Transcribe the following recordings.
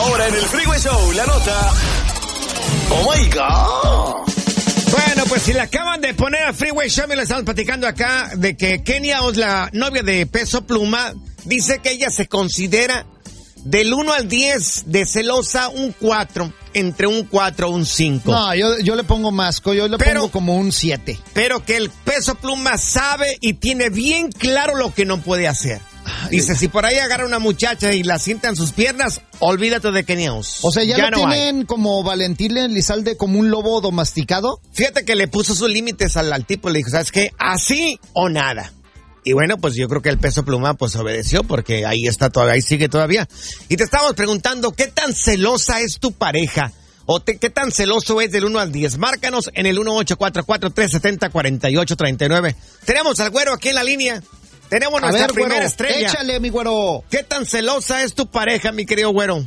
Ahora en el Freeway Show, la nota. Oh my God. Bueno, pues si le acaban de poner al Freeway Show, me lo estamos platicando acá de que Kenia Os, la novia de Peso Pluma, dice que ella se considera del 1 al 10 de celosa un 4, entre un 4 o un 5. No, yo le pongo más, yo le pongo como un 7. Pero que el Peso Pluma sabe y tiene bien claro lo que no puede hacer. Dice, si por ahí agarra una muchacha y la sienta en sus piernas, olvídate de Kenia Os. O sea, ¿ya no tienen hay. como Valentín Elizalde como un lobo domesticado? Fíjate que le puso sus límites al tipo, le dijo, ¿sabes qué? Así o nada. Y bueno, pues yo creo que el Peso Pluma pues obedeció porque ahí está todavía, ahí sigue todavía. Y te estamos preguntando, ¿qué tan celosa es tu pareja? ¿Qué tan celoso es del 1 al 10? Márcanos en el 1844-370-4839. Tenemos al güero aquí en la línea. Tenemos nuestra primera güero, estrella. Échale, mi güero. ¿Qué tan celosa es tu pareja, mi querido güero?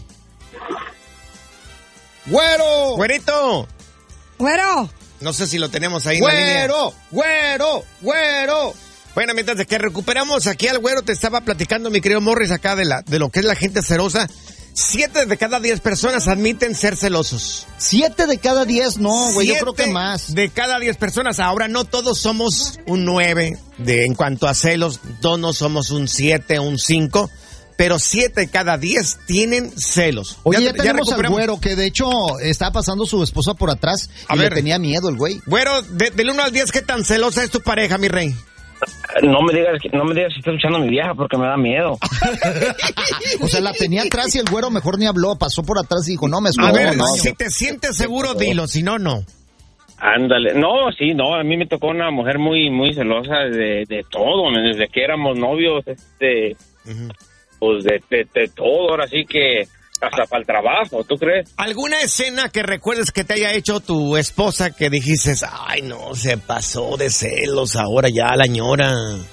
¡Güero! ¡Güerito! ¡Güero! No sé si lo tenemos ahí en la línea. ¡Güero! Bueno, mientras de que recuperamos aquí al güero, te estaba platicando, mi querido Morris, acá de lo que es la gente celosa. 7 de cada 10 personas admiten ser celosos. 7 de cada 10, no, güey, yo creo que 7 más. de cada 10 personas. Ahora, no todos somos un 9 en cuanto a celos, todos no somos un 7, un 5, pero 7 de cada 10 tienen celos. Oye, ya tenemos al güero, que de hecho estaba pasando su esposa por atrás y le tenía miedo el güey. Güero, del 1 al 10, ¿qué tan celosa es tu pareja, mi rey? No me digas si está escuchando a mi vieja porque me da miedo. O sea, la tenía atrás y el güero mejor ni habló, pasó por atrás y dijo, no, me escucho. A ver, si te sientes seguro, dilo, si no, no. Ándale, no, sí, no, a mí me tocó una mujer muy, muy celosa de todo, desde que éramos novios, pues de todo, ahora sí que hasta para el trabajo, ¿tú crees? ¿Alguna escena que recuerdes que te haya hecho tu esposa que dijiste, ay no, se pasó de celos, ahora ya la ñora?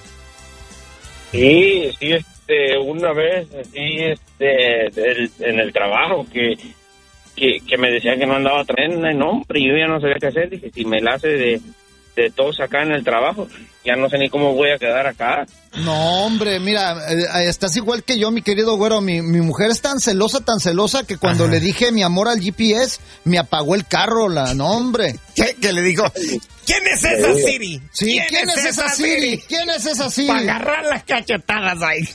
Sí, una vez, en el trabajo, que me decía que no andaba trayendo, no, hombre, yo ya no sabía qué hacer, dije, si me la hace de tos acá en el trabajo, ya no sé ni cómo voy a quedar acá. No, hombre, mira, estás igual que yo, mi querido güero. Mi mujer es tan celosa que cuando le dije mi amor al GPS, me apagó el carro, no, hombre. ¿Qué le dijo? ¿Quién es esa Siri? Sí, ¿quién es esa Siri? ¿Quién es esa Siri? Para agarrar las cachetadas ahí.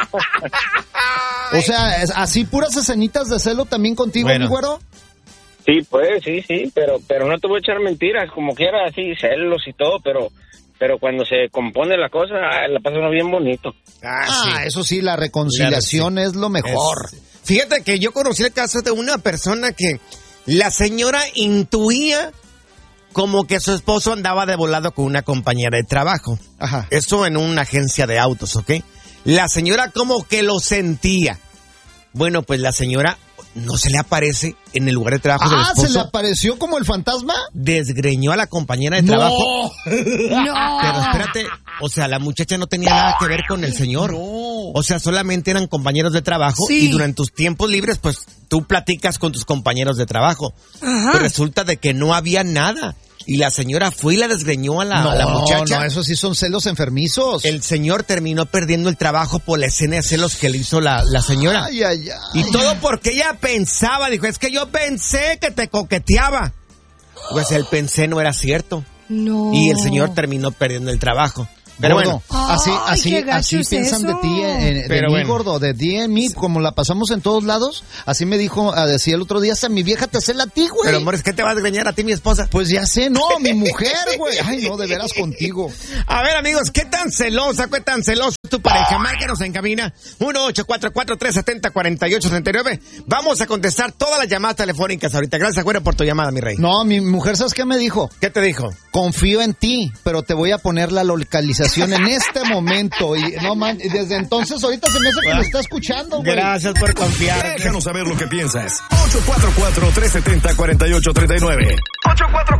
O sea, así puras escenitas de celo también contigo, mi güero. Sí, pues, sí, pero no te voy a echar mentiras, como quiera, así, celos y todo, pero cuando se compone la cosa, la pasa uno bien bonito. Sí. Eso sí, la reconciliación es lo mejor. Fíjate que yo conocí el caso de una persona que la señora intuía como que su esposo andaba de volado con una compañera de trabajo. Ajá. Eso en una agencia de autos, ¿ok? La señora como que lo sentía. Bueno, pues la señora no se le aparece en el lugar de trabajo del esposo. ¿Se le apareció como el fantasma? Desgreñó a la compañera de trabajo. No. Pero espérate, o sea, la muchacha no tenía nada que ver con el señor. No. O sea, solamente eran compañeros de trabajo y durante tus tiempos libres, pues, tú platicas con tus compañeros de trabajo. Ajá. Pero resulta de que no había nada. Y la señora fue y la desgreñó a la muchacha. No, eso sí son celos enfermizos. El señor terminó perdiendo el trabajo por la escena de celos que le hizo la señora. Ay. Y todo porque ella pensaba, dijo, es que yo pensé que te coqueteaba. Pues el pensé no era cierto. No. Y el señor terminó perdiendo el trabajo. Pero gordo, bueno, así piensan de ti, de mí, gordo, de ti en mí, como la pasamos en todos lados. Así me dijo, decía el otro día, hasta mi vieja te cela a ti, güey. Pero amor, ¿qué te va a desgreñar a ti, mi esposa? Pues ya sé, no, mi mujer, güey. Ay, no, de veras contigo. A ver, amigos, ¿qué tan celosa es tu pareja? Márquenos en cabina 1-844-370-4839. Vamos a contestar todas las llamadas telefónicas ahorita. Gracias, güero, por tu llamada, mi rey. No, mi mujer, ¿sabes qué me dijo? ¿Qué te dijo? Confío en ti, pero te voy a poner la localización en este momento. Y no man, desde entonces ahorita se me hace que me está escuchando, güey. Gracias por confiar. Déjanos saber lo que piensas. 844-370-4839.